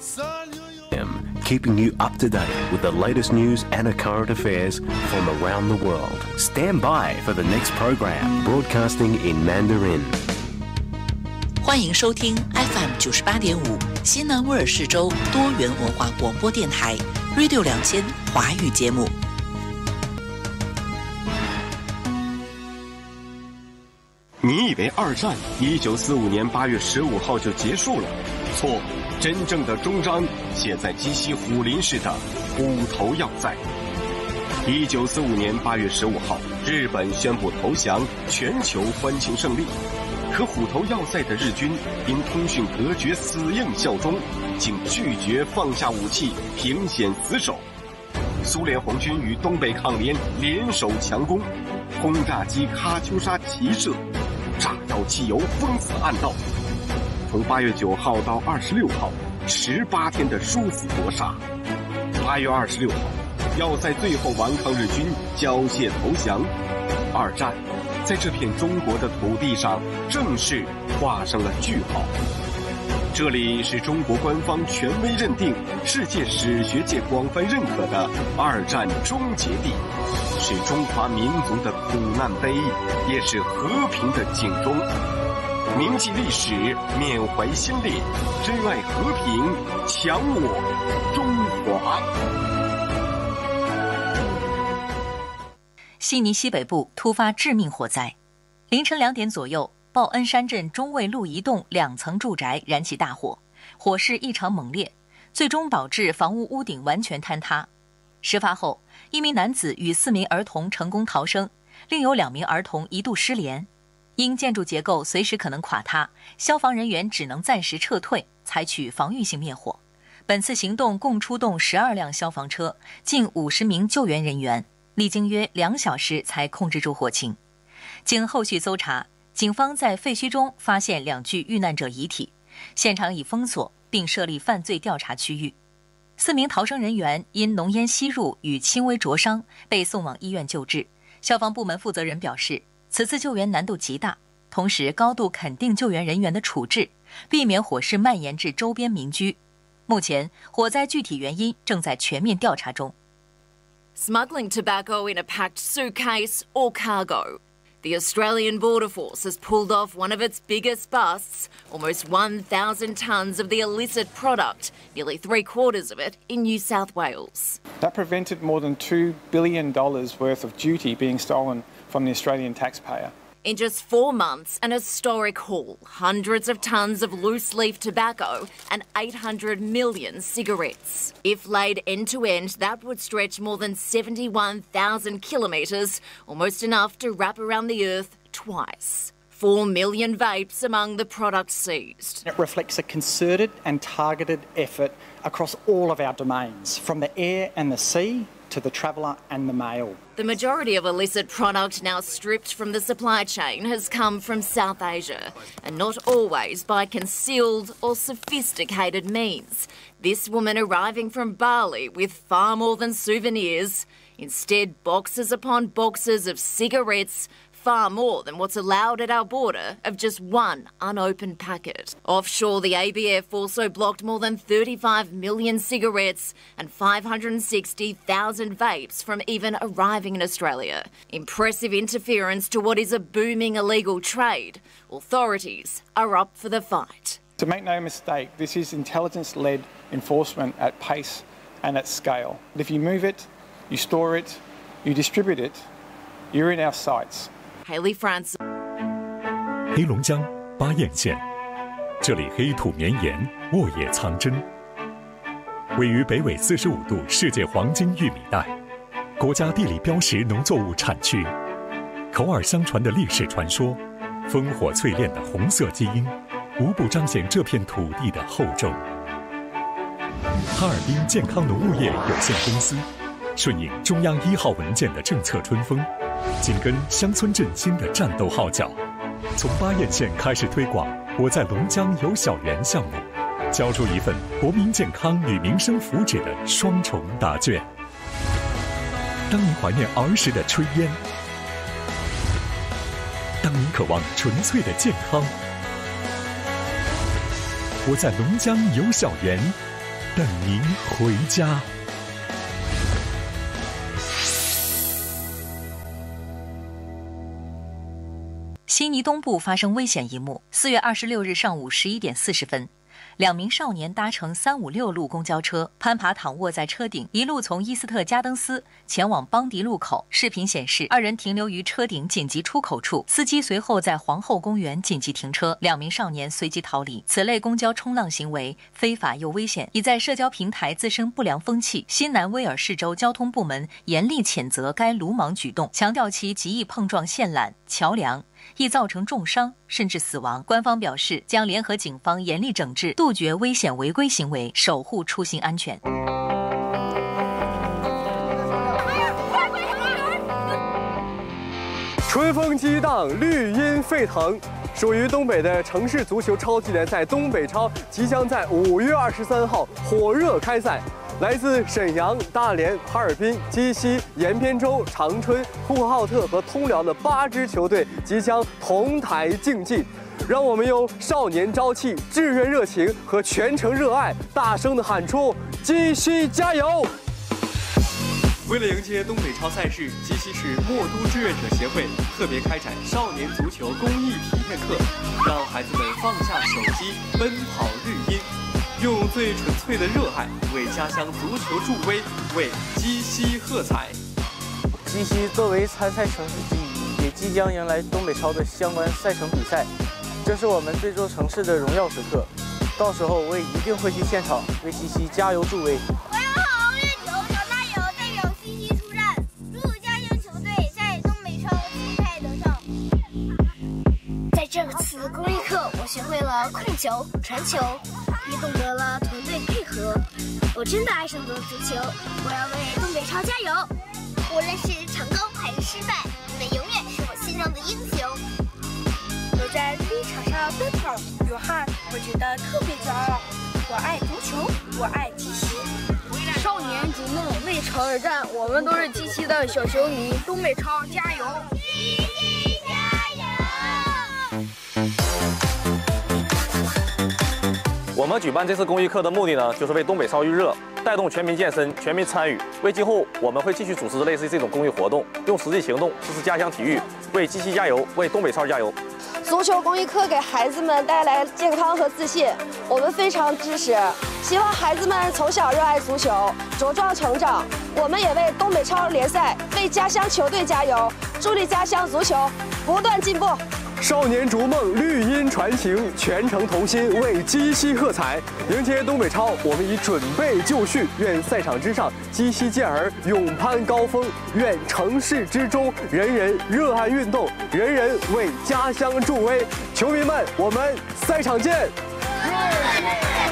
Keeping you up to date with the latest news and current affairs from around the world. Stand by for the next program, broadcasting in Mandarin. 欢迎收听 FM 98.5西南威尔士州多元文化广播电台 Radio 2000华语节目。 你以为二战1945年8月15号就结束了？错，真正的终章写在鸡西虎林市的虎头要塞。1945年8月15号，日本宣布投降，全球欢庆胜利。可虎头要塞的日军因通讯隔绝，死硬效忠，竟拒绝放下武器，凭险死守。苏联红军与东北抗联联手强攻，轰炸机卡秋莎齐射，炸药汽油封死暗道。从8月9号到26号，18天的殊死搏杀。8月26号，要塞最后顽抗日军缴械投降。二战在这片中国的土地上正式画上了句号。这里是中国官方权威认定、世界史学界广泛认可的二战终结地，是中华民族的苦难碑，也是和平的警钟。铭记历史，缅怀先烈，珍爱和平，强我中华。 悉尼西北部突发致命火灾，凌晨2点左右，报恩山镇中卫路一栋2层住宅燃起大火，火势异常猛烈，最终导致房屋屋顶完全坍塌。事发后，1名男子与4名儿童成功逃生，另有2名儿童一度失联。因建筑结构随时可能垮塌，消防人员只能暂时撤退，采取防御性灭火。本次行动共出动12辆消防车，近50名救援人员，历经约2小时才控制住火情。经后续搜查，警方在废墟中发现2具遇难者遗体，现场已封锁并设立犯罪调查区域。4名逃生人员因浓烟吸入与轻微灼伤，被送往医院救治。消防部门负责人表示，此次救援难度极大，同时高度肯定救援人员的处置，避免火势蔓延至周边民居。目前，火灾具体原因正在全面调查中。 Smuggling tobacco in a packed suitcase or cargo. The Australian Border Force has pulled off one of its biggest busts, almost 1,000 tonnes of the illicit product, nearly 3/4 of it in New South Wales. That prevented more than $2 billion worth of duty being stolen from the Australian taxpayer. In just 4 months, an historic haul, hundreds of tonnes of loose-leaf tobacco and 800 million cigarettes. If laid end-to-end, that would stretch more than 71,000 kilometres, almost enough to wrap around the earth twice. 4 million vapes among the products seized. It reflects a concerted and targeted effort across all of our domains, from the air and the sea to the traveller and the mail. The majority of illicit product now stripped from the supply chain has come from South Asia, and not always by concealed or sophisticated means. This woman arriving from Bali with far more than souvenirs, instead boxes upon boxes of cigarettes, far more than what's allowed at our border of just one unopened packet. Offshore, the ABF also blocked more than 35 million cigarettes and 560,000 vapes from even arriving in Australia. Impressive interference to what is a booming illegal trade. Authorities are up for the fight. To make no mistake, this is intelligence-led enforcement at pace and at scale. If you move it, you store it, you distribute it, you're in our sights. Hayley Francis. 黑龙江巴彦县，这里黑土绵延，沃野藏针。位于北纬45度世界黄金玉米带，国家地理标识农作物产区。口耳相传的历史传说，烽火淬炼的红色基因，无不彰显这片土地的厚重。哈尔滨健康农务业有限公司，顺应中央1号文件的政策春风，紧跟乡村振兴的战斗号角，从巴彦县开始推广我在龙江有小园项目，交出一份国民健康与民生福祉的双重答卷。当您怀念儿时的炊烟，当您渴望纯粹的健康，我在龙江有小园， 等您回家。 悉尼东部发生危险一幕。4月26日上午11点40分，2名少年搭乘356路公交车，攀爬躺卧在车顶，一路从伊斯特加登斯前往邦迪路口。视频显示，2人停留于车顶紧急出口处，司机随后在皇后公园紧急停车，2名少年随即逃离。此类公交冲浪行为非法又危险，已在社交平台滋生不良风气。新南威尔士州交通部门严厉谴责该鲁莽举动，强调其极易碰撞线缆、桥梁，易造成重伤甚至死亡。官方表示将联合警方严厉整治，杜绝危险违规行为，守护出行安全。 春风激荡，绿荫沸腾。属于东北的城市足球超级联赛东北超即将在5月23号火热开赛。来自沈阳、大连、哈尔滨、鸡西、延边州、长春、呼和浩特和通辽的8支球队即将同台竞技。让我们用少年朝气、炙热热情和全城热爱，大声地喊出“鸡西加油”！为了迎接东北超赛事，鸡西市墨都志愿者协会特别开展少年足球公益体验课，让孩子们放下手机，奔跑绿茵，用最纯粹的热爱为家乡足球助威，为鸡西喝彩。 鸡西作为参赛城市之一，也即将迎来东北超的相关赛程比赛，这是我们这座城市的荣耀时刻。到时候我也一定会去现场为鸡西加油助威。 我要好月球长大友代表鸡西出战，祝家乡球队在东北超旗开得胜。在这次公益课，我学会了控球、传球，也懂得了团队配合。我真的爱上了足球，我要为东北超加油。无论是成功还是失败，你们永远是我心中的英雄。 我在绿场上奔跑流汗，我觉得特别骄傲。我爱足球，我爱鸡西。 少年逐梦，为城而战，我们都是鸡西的小球迷。东北超加油！ 鸡西加油！ 我们举办这次公益课的目的呢，就是为东北超预热，带动全民健身、全民参与。为今后我们会继续组织类似这种公益活动，用实际行动支持家乡体育，为鸡西加油，为东北超加油。 足球公益课给孩子们带来健康和自信，我们非常支持。希望孩子们从小热爱足球，茁壮成长。我们也为东北超联赛、为家乡球队加油，助力家乡足球不断进步。 少年逐梦，绿茵传情，全城同心为鸡西喝彩。迎接东北超，我们已准备就绪。愿赛场之上，鸡西健儿勇攀高峰；愿城市之中，人人热爱运动，人人为家乡助威。球迷们，我们赛场见！